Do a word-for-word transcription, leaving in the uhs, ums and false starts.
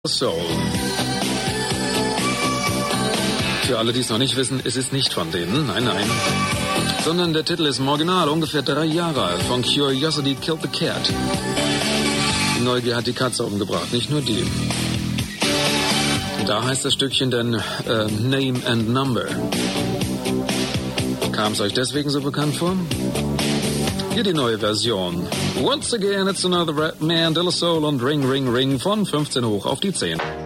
Soul. Für alle, die es noch nicht wissen, es ist nicht von denen, nein, nein. Sondern der Titel ist im Original ungefähr drei Jahre alt, von Curiosity Killed the Cat. Die Neugier hat die Katze umgebracht, nicht nur die. Da heißt das Stückchen denn äh, Name and Number. Kam es euch deswegen so bekannt vor? Hier die neue Version. Once again, it's another Man De La Soul und Ring, Ring, Ring von fünfzehn hoch auf die zehn.